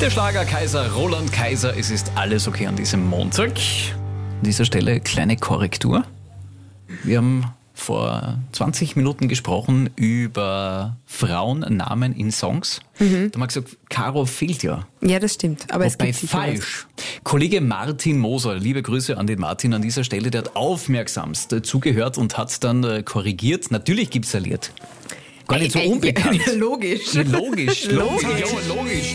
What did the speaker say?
Der Schlagerkaiser Roland Kaiser, es ist alles okay an diesem Montag. An dieser Stelle kleine Korrektur. Wir haben vor 20 Minuten gesprochen über Frauennamen in Songs. Da haben wir gesagt, Caro fehlt ja. Ja, das stimmt. Aber es Wobei gibt sicher was. falsch. Kollege Martin Moser, liebe Grüße an den Martin an dieser Stelle, der hat aufmerksamst zugehört und hat dann korrigiert. Natürlich gibt's ein Lied. Gar nicht so unbekannt. Logisch. Logisch.